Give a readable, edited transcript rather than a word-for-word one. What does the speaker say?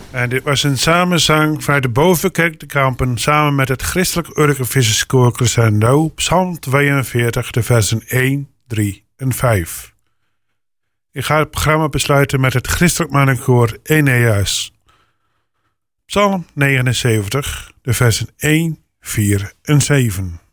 En dit was een samenzang vanuit de Bovenkerk de Kampen samen met het Christelijk Urkenvisserskoor Crescendo, Psalm 42, de versen 1, 3 en 5. Ik ga het programma besluiten met het Christelijk Mannenkoor Eneas. Psalm 79, de versen 1, 4 en 7.